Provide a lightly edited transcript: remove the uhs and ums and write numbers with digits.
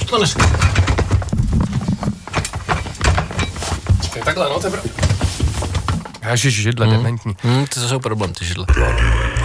to neřekl. Čekaj, takhle, no, to je Ježiš, židle, dementní. To jsou problém, ty židle.